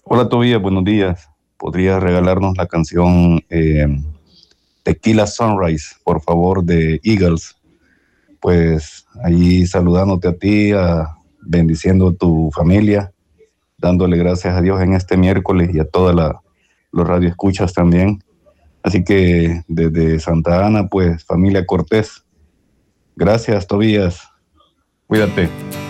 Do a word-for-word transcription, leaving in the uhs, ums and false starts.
Hola Tobías, buenos días. ¿Podrías regalarnos la canción eh, Tequila Sunrise, por favor, de Eagles? Pues ahí saludándote a ti, a, bendiciendo a tu familia, dándole gracias a Dios en este miércoles y a todos los radioescuchas también. Así que desde Santa Ana, pues familia Cortés. Gracias, Tobías. Cuídate.